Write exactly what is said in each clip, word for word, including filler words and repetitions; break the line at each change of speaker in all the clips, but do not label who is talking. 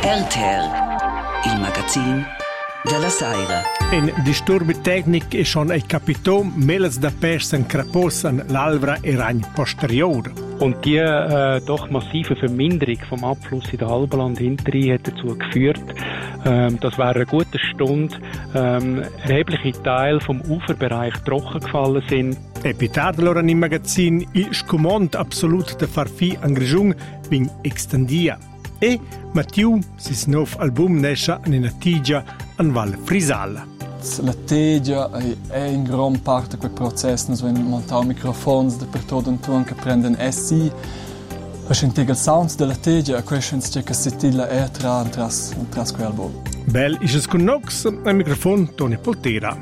R T L, il magazine della Saira.
In disturbi tecnic è schon ein Kapiton meles da persen crapos an l'alvra e ragn posterior.
Und die äh, doch massive Verminderung vom Abfluss in der Alpenland hinterrhein hat dazu geführt, ähm, dass während einer guten Stunde ähm, erhebliche Teile vom Uferbereich trocken gefallen sind.
Epitat allora in magazin il scumont absolut de farfi en grigiung vin extendia. E Mathieu, sis nov album nesce in tigia an Val Frisalla.
La tegia è in gran parte quel processo, noi abbiamo montato microfoni dappertutto intorno che prendono essi. E sentiamo il sound della tegia e questo c'è che si tilla e tra tras tras quel album.
Bel is es con Nox, al microfono Tony Poltera.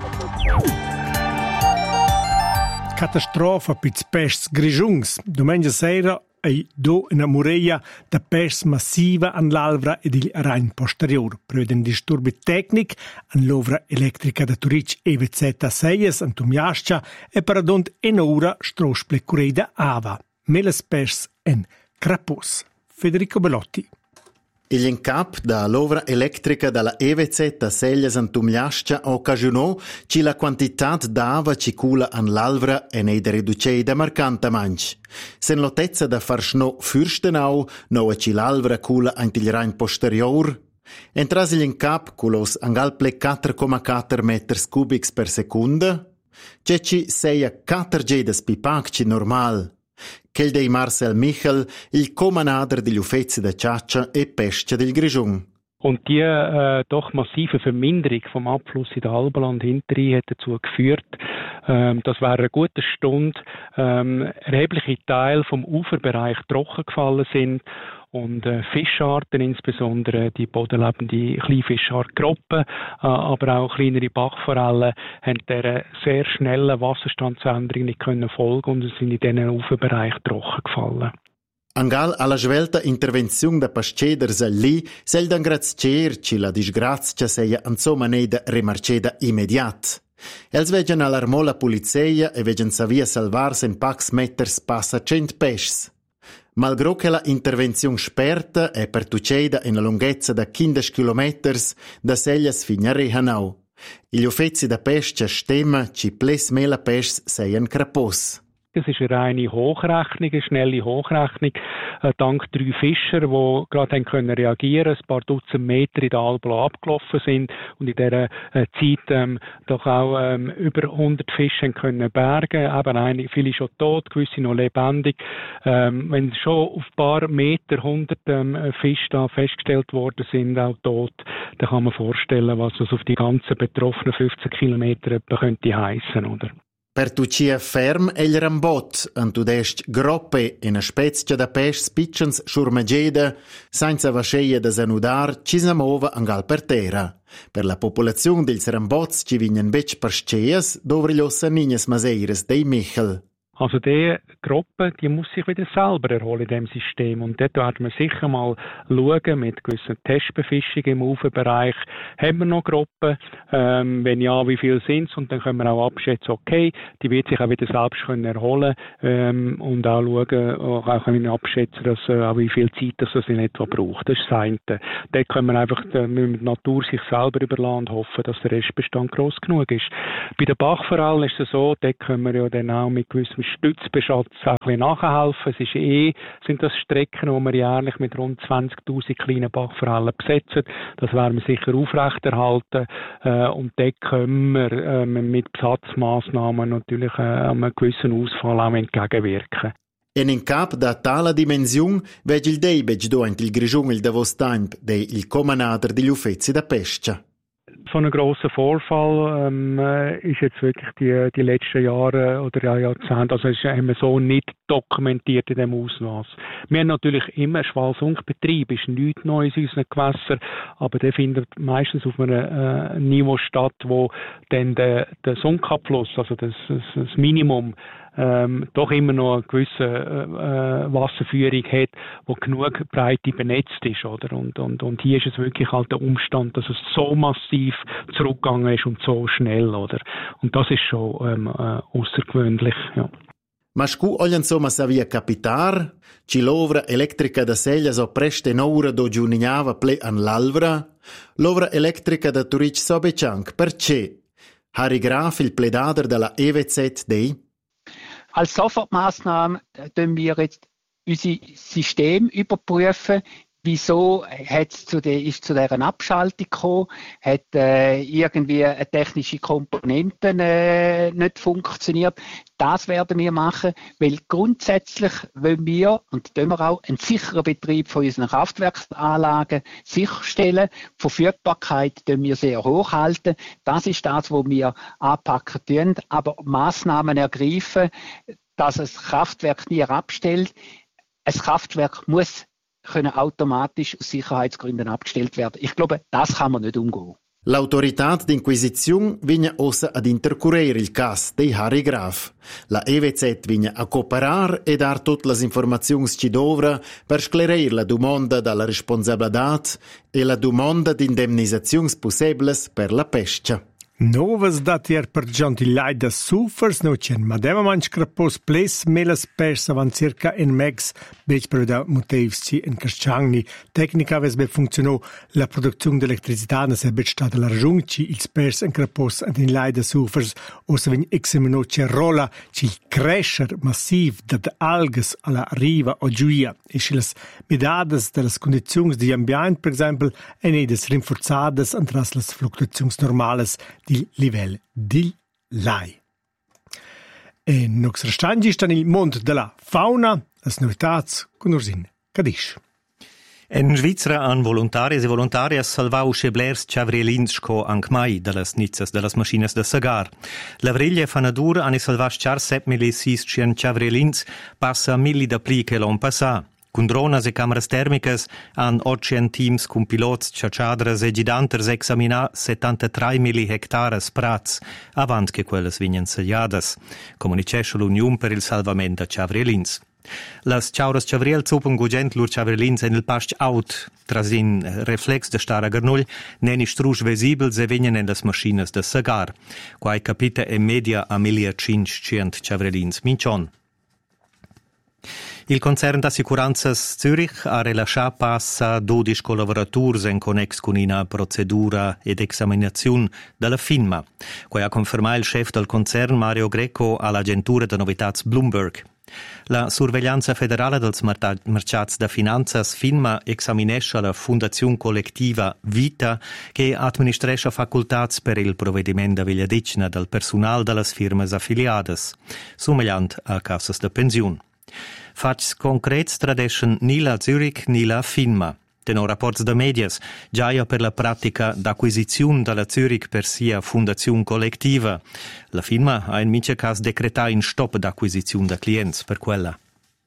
Catastrofa pits pests grigiungs. Domenica sera e do in Mureia da pers massiva an l'alvra ed il ragn posterior. Preveden disturbi tecnic an l'ovra elettrica da Turic E V Z sei an Tumiascia e paradont en ora strosple cureda ava. Meles pers en crapos. Federico Bellotti.
Il incap da l'ovra elettrica dalla E V Z Seglias Antumgliascia occasionò che la quantità d'ava cicula an l'alvra e nei da riduceida marcanta manch. Sen lotezza da far schnò Fürstenau, no e ci l'alvra cula ant il ragn posterior. Entras il incap culos angalple quattro virgola quattro meters cubics per secunda, c'è ci seia quattro gedas pipacci normal. Quel dei Marcel Michel, il comanader degli Uffezi da Ciaccia e Pesce del Grigiun.
Und die äh, doch massive Verminderung vom Abfluss in der Alpenland hinterrhein hat dazu geführt, ähm, dass während einer guten Stunde ähm, erhebliche Teile vom Uferbereich trocken gefallen sind und äh, Fischarten, insbesondere die bodenlebende Kleinfischartgruppe, äh, aber auch kleinere Bachforellen, haben dieser sehr schnellen Wasserstandsänderung nicht können folgen und sind in diesen Uferbereich trocken gefallen.
Angal alla svelta intervenzione da pasceders lì, sel dan grazier ci la disgrazia seia insomma neda remarceda immediat. Els vegen allarmò la polizia e vegen savia salvars en pax meters passa cent pescs. Malgrò che la intervenzione sperta è pertuceda in la lunghezza da quindici chilometers da Seglias fino a Rehanau. Gli uffezi da pesce stemma ci ples mela pescs seien crapos.
Es ist eine reine Hochrechnung, eine schnelle Hochrechnung, äh, dank drei Fischer, die gerade haben können reagieren, ein paar Dutzend Meter in der Albula abgelaufen sind und in dieser äh, Zeit ähm, doch auch ähm, über hundert Fische haben können bergen. Eben einige, viele schon tot, gewisse noch lebendig. Ähm, wenn schon auf ein paar Meter hundert ähm, Fische da festgestellt worden sind, auch tot, dann kann man vorstellen, was das auf die ganzen betroffenen fünfzehn Kilometer etwa könnte heissen, oder?
Per tucia ferm e il rambot, antudest groppe e una spezia da pesce spiccens schurmegeda, senza vasceia da zanudar, ci s'amova angal per terra. Per la popolazione dels rambots ci vignen bec pasceas, dovre gli ossanignes maseires dei Michel.
Also die Gruppe, die muss sich wieder selber erholen in diesem System. Und dort werden wir sicher mal schauen, mit gewissen Testbefischungen im Uferbereich. Haben wir noch Gruppen? Ähm, wenn ja, wie viele sind es? Und dann können wir auch abschätzen, okay, die wird sich auch wieder selbst können erholen ähm, und auch schauen, auch können wir abschätzen, dass, äh, auch wie viel Zeit das in etwa braucht. Das ist das eine. Dort können wir einfach äh, mit der Natur sich selber überlassen und hoffen, dass der Restbestand gross genug ist. Bei den Bachforellen ist es so, dort können wir ja dann auch mit gewissem Stützbeschatz auch ein bisschen nachhelfen. Es ist eh, sind das Strecken, die wir jährlich mit rund zwanzigtausend kleinen Bachforellen besetzen. Das werden wir sicher aufrechterhalten. Äh, und dort können wir äh, mit Besatzmaßnahmen natürlich äh, einem gewissen Ausfall auch entgegenwirken.
En in cap da tala dimensiun vegi il deibec doent il grigiun il davostamp de il comanader degli Uffezi da Pescia.
So ein grosser Vorfall ähm, ist jetzt wirklich die, die letzten Jahre oder Jahrzehnte, also ist, haben wir so nicht dokumentiert in diesem Ausmaß. Wir haben natürlich immer Schwalsunkbetrieb, ist nichts Neues in unseren Gewässern, aber der findet meistens auf einem äh, Niveau statt, wo dann der, der Sunkabfluss, also das, das, das Minimum, ähm, doch immer noch eine gewisse äh, Wasserführung hat, die genug Breite benetzt ist, oder? Und, und, und hier ist es wirklich halt der Umstand, dass es so massiv zurückgegangen ist und so schnell, oder? Und das ist schon ähm, äh, außergewöhnlich, ja.
Ma scu ogli insomma savia capitar, ci l'ovra elettrica da Seglia so preste n'ora do giunignava ple an l'alvra, l'ovra elettrica da Turic so becianc, perché? Harry Graf, il pledader della E W Z D?
Als Sofortmaßnahme tun wir jetzt unser System überprüfen. Wieso hat's zu der, ist zu dieser Abschaltung gekommen? Hat äh, irgendwie eine technische Komponente äh, nicht funktioniert? Das werden wir machen, weil grundsätzlich wollen wir, und tun wir auch, einen sicheren Betrieb von unseren Kraftwerksanlagen sicherstellen. Die Verfügbarkeit tun wir sehr hoch halten. Das ist das, was wir anpacken tun. Aber Massnahmen ergreifen, dass ein Kraftwerk nie abstellt. Ein Kraftwerk muss können automatisch aus Sicherheitsgründen abgestellt werden. Ich glaube, das kann man nicht umgehen.
L'autoritat d'inquisizione vigna ossa ad intercurrere il cas dei Harry Graf. La E W Z vigna a cooperar e dar tutte le informazioni ci dovra per sclerare la domanda dalla responsabilità e la domanda di indemnizzazioni possibili per la pesca.
Novas datier per giunti Leida Sufers no c'en madema manch crapos ples melas pers avant circa en megs bec per da motivci in Casciangni tecnica ves be funzionò la produzione d'elettricità se bec stata la raggiunci ils pers en crapos ad in Leida Sufers o se vin examino c'è rola ci crescer massiv da algas alla riva o giuia e les medades de las condizioni di ambient per esempio en edes rinforzadas antras las fluctuazioni normales di livello di Lai. E nox restangi sta il mondo della fauna, las novità con Ursin Cadisch.
En Svizzera han volontaris e voluntarias salvau scheblers ciavrelins co anc mai de las nizzas de las maschines de segar. La vriglia fanadura han salvas char sep milissis cien ciavrelins passa milli da pli che l'on passa. Con dronas e cameras termicas han ottocento teams con pilots, ciacciadras e giganters examinà settantatré mili hectares prats avant che quelles vignan segliadas, comunicesce l'Union per il salvamento de ciavrelins. Las ciauras ciavriel zupen gugent lur ciavrelins en il past out, tras in reflex de star a garnull, neni strusch visibel se vignan en las maschines de segar, quai capita e media a milia cinquecento ciavrelins mincion. Il concern d'Assicuranzas Zürich ha rilasciato passa dodici collaboratori in connex con una procedura ed examinazione della FINMA, che ha confermato il chef del concern Mario Greco all'agentura di novità Bloomberg. La sorveglianza federale dels mercats de finanzas FINMA examinesce la Fondazione Collettiva Vita che administresce facultats per il provvedimento de vegliadicina del personal delle firme affiliadas, somigliant a cassas de pensione. Fats concrets tradeschen ni la Zürich ni la FINMA. Tenor rapports de medias, giaia per la pratica d'acquisizione dalla Zürich per sia fondazione collettiva. La FINMA ha in mince cas decretà in stop d'acquisizione da clients per quella.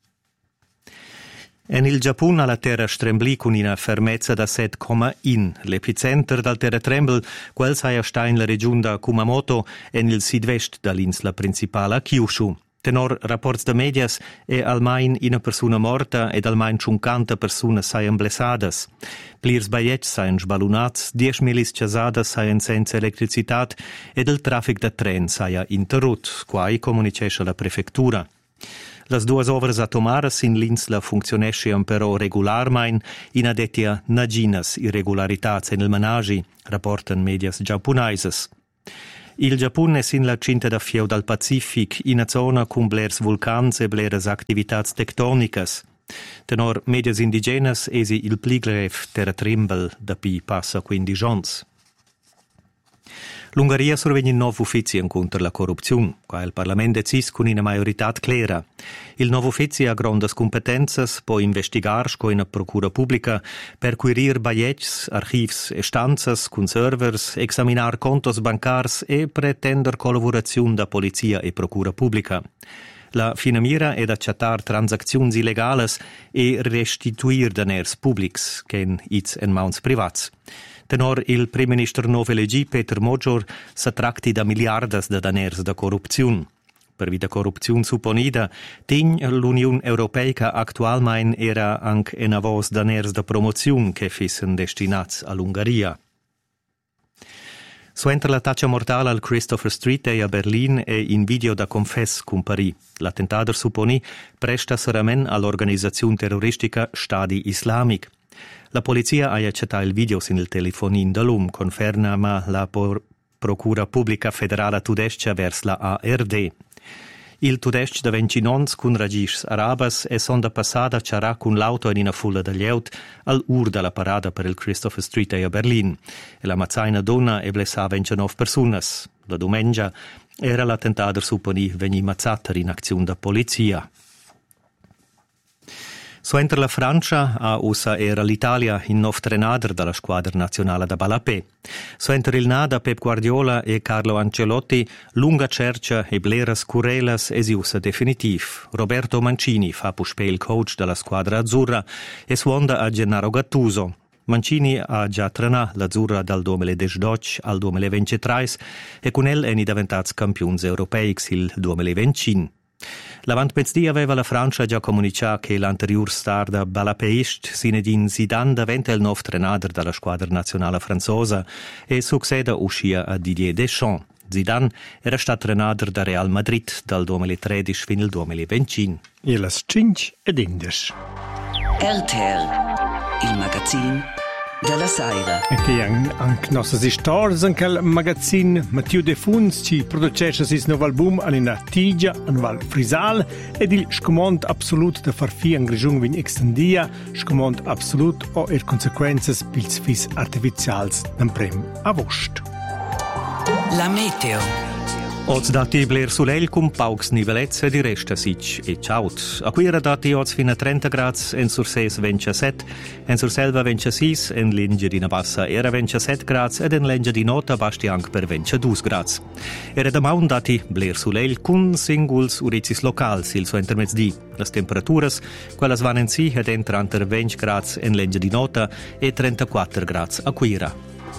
En il Giappun alla terra stremblì con una fermezza da sette virgola uno. L'epicenter del terratrembel, quel saia sta in la regione da Kumamoto e nel sud-est dell'insula principale Kyushu. Tenor rapports de medias e almain una persona morta ed almain cinquanta persone saien blessadas. Plirs baiets saien sbalunats, dieci milis cesadas saien senza elettricitat ed il traffic de tren saia interrut, quai comunicesce la prefectura. Las duas ovras atomaras in l'insla funzionescian però regularmain in adettia naginas irregularitats en il menagi, rapportan medias giapponaises. Il Giappone è in la cinta da fieu dal Pacific, in una zona con blers vulcans e bleres activitats tectonicas. Tenor medias indigenas esi il pligref terratrembel da pi passa quindici ons. L'Ungheria survegna nov uffizi contro la corruzione, qua il Parlamento decis con una majorità clara. Il nuovo uffizi ha grandes competences, può investigar sco in procura pubblica, perquirir baiets, archivs e stanzas con servers, examinar contos bancars e pretender collaborazione da polizia e procura pubblica. La fina mira è accettar transazioni illegales e restituir daners publics, ken its en mauns privats. Tenor il Prime Minister nove elegì Peter Mojor sa tracti da miliardas de daners da corrupzione. Per vita corrupzione supponida, tin l'Unione Europea actualmein era anche en avos daners da promozione che fissen destinats all'Ungheria. Suentra l'attacco mortale al Christopher Street e a Berlin e in video da confess comparì. L'attentato supponi presta serament all'organizzazione terroristica Stadi Islamic. La polizia ha accettato il video sin il telefonin da Lum, conferma la por- Procura Pubblica Federale Tudescia vers la A R D. Il Tudesc da ventinons cun ragis arabas e sonda passata c'era con l'auto in una fulla dagli aut al ur della parada per il Christopher Street a Berlin. E la mazzaina donna e blessa ventinove personas. La domenica era l'attentato supponi veni mazzata in azione da polizia. Suentra la Francia a usa era l'Italia in nov trenader dalla squadra nazionale da Balapé. Suentra il Nada Pep Guardiola e Carlo Ancelotti lunga cercia e bleras curelas e si usa definitiv. Roberto Mancini fa puspè il coach della squadra azzurra e suonda a Gennaro Gattuso. Mancini ha già trenato l'Azzurra dal duemiladodici al duemilaventitré e con el è diventato campione europei il duemilaventicinque. L'avantmezdia aveva la Francia già comunicato che l'anterior star da Balapéist, Zinedine Zidane, diventa il nuovo trenader della squadra nazionale franzosa e succede uscire a Didier Deschamps. Zidane era stato trenader da Real Madrid dal duemilatredici fino al duemilaventincinque.
E las cinque ed indes.
R T L, il magazin della Saira.
E che anche nostre storie, anche il magazin Matteo De Funs ci produce il nuovo album all'ina Tigia, in Val Frisal, ed il scomont absolut da farfi in Grigiung vin extendia, scomont absolut o er conseguenze pils fis artificials d'un prem agost.
La meteo.
Oz dati bler sulel cum paucs nivelezze di resta sic e ciaut. A qui era dati oz fino a trenta grads, en sur ses ventisette, en sur selva ventisei, en linge di Navassa era ventisette grads ed en linge di nota basti anche per ventidue grads. Era da maun dati bler sulel cum singuls uricis locals il suo intermezdi. Las temperaturas, quellas van en si ed entran ter venti grads en linge di nota e trentaquattro grads a quira.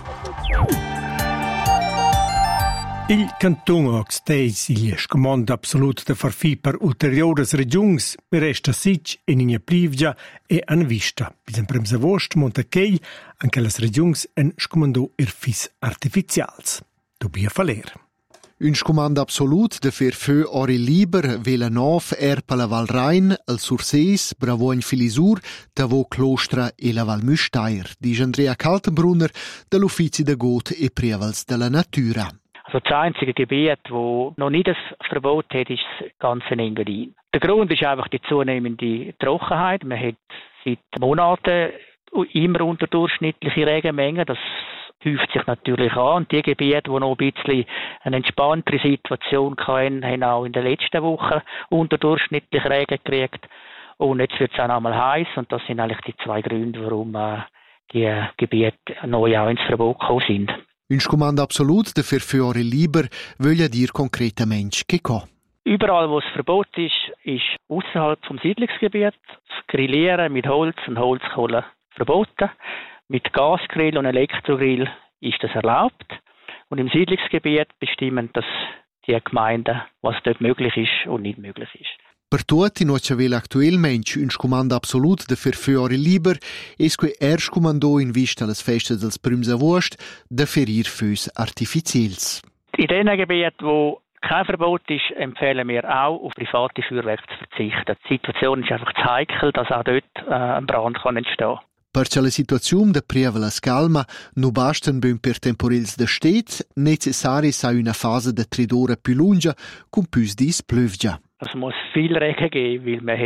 Il canton Oxteis, il scomando absolut da farfi per ulteriores regiungs, resta sic in in plivgia e an vista. Bis en premsa vost Montachei, anche las regiungs en scomando er fis artificials. Dobia faler.
Un scomando absolut de fer feu ori liber vela nov er per la Val Rhein, el Sursees, Bravoin Filisur, Tavo Clostra e la Val Müstair, dice Andrea Kaltenbrunner dell'Uffizi de Got e Prievels della Natura.
Also das einzige Gebiet, wo noch nicht das Verbot hat, ist das ganze Engadin. Der Grund ist einfach die zunehmende Trockenheit. Man hat seit Monaten immer unterdurchschnittliche Regenmengen. Das häuft sich natürlich an. Und die Gebiete, die noch ein bisschen eine entspanntere Situation hatten, haben auch in den letzten Wochen unterdurchschnittlich Regen gekriegt. Und jetzt wird es auch einmal heiß. Und das sind eigentlich die zwei Gründe, warum äh, die Gebiete neu auch ins Verbot gekommen sind.
Un scomando absolut de fer fiore liber voglia dir concretamente che co?
Überall, wo es Verbot ist, ist außerhalb vom Siedlungsgebiet das Grillieren mit Holz und Holzkohle verboten. Mit Gasgrill und Elektrogrill ist das erlaubt. Und im Siedlungsgebiet bestimmen das die Gemeinden, was dort möglich ist und nicht möglich ist.
Per tutti non c'è attualmente un scomando absolut de fer fiore liber e que er scomando in vista alle feste dels prims agost de ferir fös artificiels.
In den Gebieten, wo kein Verbot ist, empfehlen wir auch, auf private Feuerwerke zu verzichten. Die Situation ist einfach zu heikel, dass auch dort äh, ein Brand kann entstehen kann.
Perché la situazione de prevela calma non bastan ben per temporels de stet, necessari sa una fase de tredora più lunga con più dis plövgia.
Es muss viel Regen geben, weil man